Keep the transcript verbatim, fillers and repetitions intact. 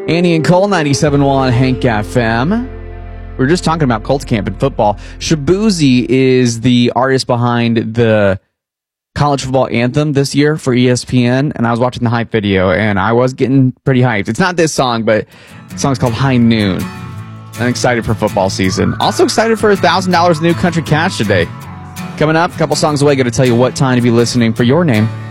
Annie and Cole, ninety-seven point one Hank F M. We were just talking about Colts camp and football. Shabuzi is the artist behind the college football anthem this year for E S P N, and I was watching the hype video, and I was getting pretty hyped. It's not this song, but the song's called High Noon. I'm excited for football season. Also excited for one thousand dollars new country cash today. Coming up, a couple songs away, going to tell you what time to be listening for your name.